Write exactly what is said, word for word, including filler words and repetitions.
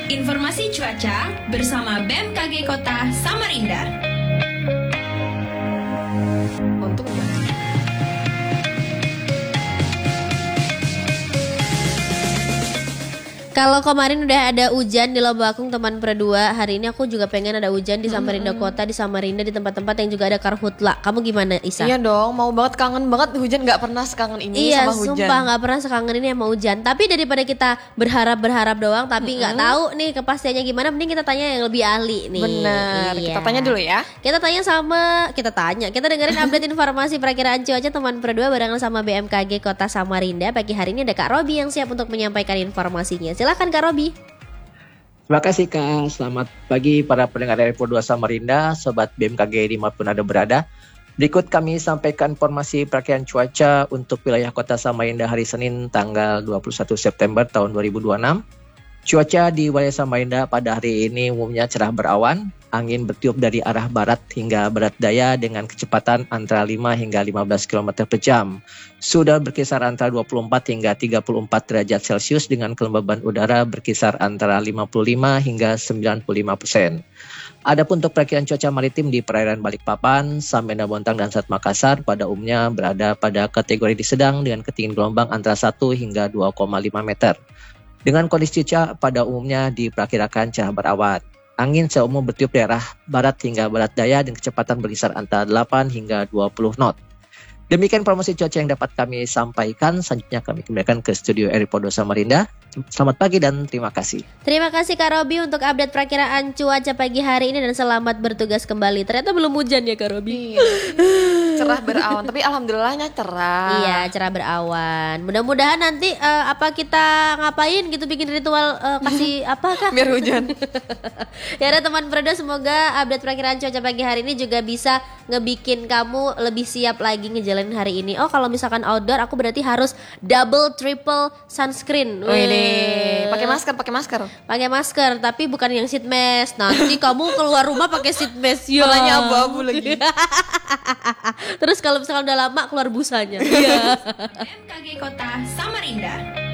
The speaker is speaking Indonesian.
Informasi cuaca bersama B M K G Kota Samarinda. Untuk Kalau kemarin udah ada hujan di Lobakung teman Perdua, hari ini aku juga pengen ada hujan di Samarinda mm-hmm. Kota, di Samarinda, di tempat-tempat yang juga ada karhutla. Kamu gimana, Isa? Iya dong, mau banget, kangen banget hujan, nggak pernah sekangen ini iya, sama hujan. Iya, sumpah nggak pernah sekangen ini sama hujan. Tapi daripada kita berharap-berharap doang, tapi nggak mm-hmm. tahu nih kepastiannya gimana, mending kita tanya yang lebih ahli nih. Bener, iya. Kita tanya dulu ya. Kita tanya sama, kita tanya, kita dengerin update informasi perakiraan cuaca teman Perdua barengan sama B M K G Kota Samarinda. Pagi hari ini ada Kak Robi yang siap untuk menyampaikan informasinya. Silakan Kak Robi. Terima kasih Kak, selamat pagi para pendengar R P dua Samarinda, Sobat B M K G dimanapun Anda berada. Berikut kami sampaikan informasi perakiraan cuaca untuk wilayah kota Samarinda hari Senin tanggal dua puluh satu September tahun dua ribu dua puluh enam. Cuaca di wilayah Samarinda pada hari ini umumnya cerah berawan, angin bertiup dari arah barat hingga barat daya dengan kecepatan antara lima hingga lima belas kilometer per jam. Sudah berkisar antara dua puluh empat hingga tiga puluh empat derajat Celcius dengan kelembaban udara berkisar antara lima puluh lima hingga sembilan puluh lima persen. Adapun untuk perakiraan cuaca maritim di perairan Balikpapan, Samarinda, Bontang, dan Selat Makassar pada umumnya berada pada kategori di sedang dengan ketinggian gelombang antara satu hingga dua koma lima meter. Dengan kondisi cuaca pada umumnya diperkirakan cerah berawan. Angin seumum bertiup dari arah barat hingga barat daya dengan kecepatan berkisar antara delapan hingga dua puluh knot. Demikian informasi cuaca yang dapat kami sampaikan. Selanjutnya kami kembalikan ke studio R P dua Samarinda. Selamat pagi dan terima kasih. Terima kasih Kak Robi untuk update perakiraan cuaca pagi hari ini dan selamat bertugas kembali. Ternyata belum hujan ya Kak Robi. Iya. Cerah berawan, tapi alhamdulillahnya cerah. Iya, cerah berawan. Mudah-mudahan nanti uh, apa kita ngapain gitu, bikin ritual uh, kasih apa Kak? Biar hujan. Ya ada teman Perdua, semoga update perakiraan cuaca pagi hari ini juga bisa ngebikin kamu lebih siap lagi ngejalanin hari ini. Oh, kalau misalkan outdoor aku berarti harus double triple sunscreen. Wih, pakai masker, pakai masker. Pakai masker, tapi bukan yang sheet mask. Nanti kamu keluar rumah pakai sheet mask ya. Warnanya abu-abu lagi. Terus kalau misalkan udah lama keluar busanya. Iya. B M K G Kota Samarinda.